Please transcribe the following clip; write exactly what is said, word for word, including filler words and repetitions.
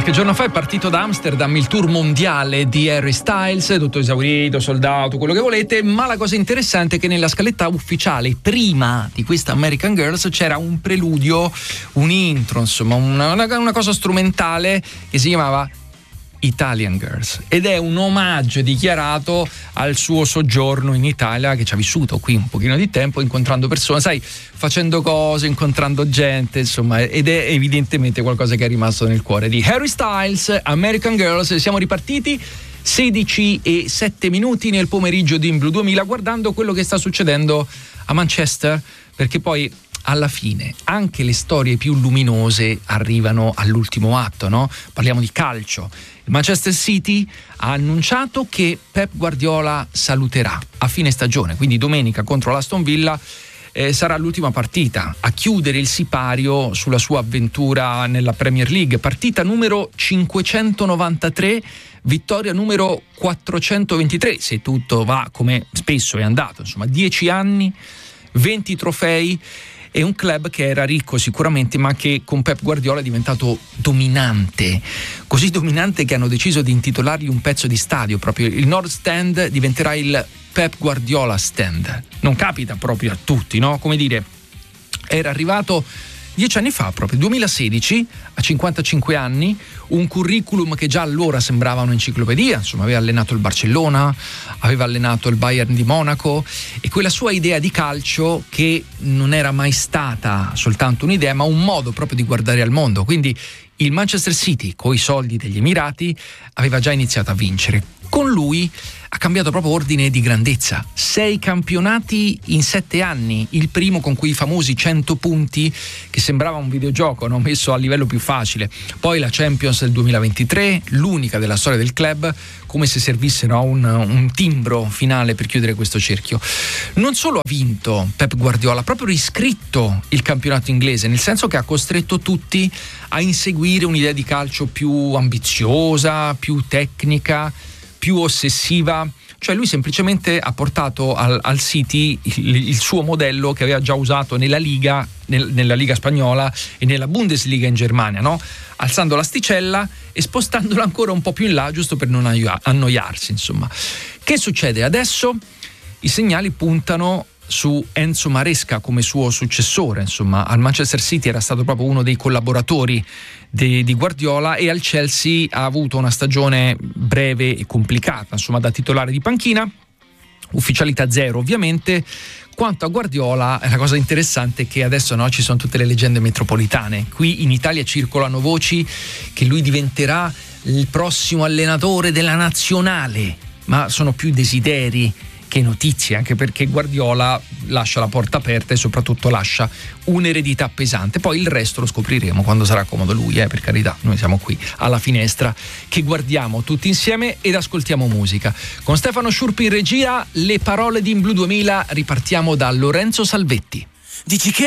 Qualche giorno fa è partito da Amsterdam il tour mondiale di Harry Styles, tutto esaurito, soldato, quello che volete, ma la cosa interessante è che nella scaletta ufficiale, prima di questa American Girls, c'era un preludio, un intro, insomma, una, una cosa strumentale che si chiamava Italian Girls, ed è un omaggio dichiarato al suo soggiorno in Italia, che ci ha vissuto qui un pochino di tempo, incontrando persone, sai, facendo cose, incontrando gente, insomma, ed è evidentemente qualcosa che è rimasto nel cuore di Harry Styles. American Girls. Siamo ripartiti sedici e sette minuti nel pomeriggio di In Blue duemila, guardando quello che sta succedendo a Manchester, perché poi alla fine anche le storie più luminose arrivano all'ultimo atto, no? Parliamo di calcio. Il Manchester City ha annunciato che Pep Guardiola saluterà a fine stagione, quindi domenica contro l'Aston Villa eh, sarà l'ultima partita a chiudere il sipario sulla sua avventura nella Premier League. Partita numero cinquecentonovantatré, vittoria numero quattrocentoventitré, se tutto va come spesso è andato, insomma, dieci anni, venti trofei. È un club che era ricco sicuramente, ma che con Pep Guardiola è diventato dominante, così dominante che hanno deciso di intitolargli un pezzo di stadio, proprio il North Stand diventerà il Pep Guardiola Stand. Non capita proprio a tutti, no? Come dire, era arrivato dieci anni fa, proprio duemilasedici, a cinquantacinque anni, un curriculum che già allora sembrava un'enciclopedia, insomma, aveva allenato il Barcellona, aveva allenato il Bayern di Monaco, e quella sua idea di calcio che non era mai stata soltanto un'idea, ma un modo proprio di guardare al mondo. Quindi il Manchester City, coi soldi degli Emirati, aveva già iniziato a vincere. Con lui ha cambiato proprio ordine di grandezza. Sei campionati in sette anni, il primo con quei famosi cento punti che sembrava un videogioco, no? Messo a livello più facile. Poi la Champions del duemilaventitré, l'unica della storia del club, come se servisse, no? un, un timbro finale per chiudere questo cerchio. Non solo ha vinto Pep Guardiola, ha proprio riscritto il campionato inglese, nel senso che ha costretto tutti a inseguire un'idea di calcio più ambiziosa, più tecnica, più ossessiva. Cioè lui semplicemente ha portato al, al City il, il suo modello che aveva già usato nella Liga, nel, nella Liga spagnola e nella Bundesliga in Germania, no? Alzando l'asticella e spostandola ancora un po' più in là, giusto per non annoiarsi, insomma. Che succede adesso? I segnali puntano su Enzo Maresca come suo successore, insomma. Al Manchester City era stato proprio uno dei collaboratori di, di Guardiola, e al Chelsea ha avuto una stagione breve e complicata, insomma, da titolare di panchina, ufficialità zero ovviamente. Quanto a Guardiola, la cosa interessante è che adesso, no, ci sono tutte le leggende metropolitane. Qui in Italia circolano voci che lui diventerà il prossimo allenatore della nazionale, ma sono più desideri che notizie, anche perché Guardiola lascia la porta aperta e soprattutto lascia un'eredità pesante. Poi il resto lo scopriremo quando sarà comodo lui, eh, per carità. Noi siamo qui alla finestra che guardiamo tutti insieme ed ascoltiamo musica. Con Stefano Sciurpi in regia, le parole di In Blue duemila, ripartiamo da Lorenzo Salvetti. Dici che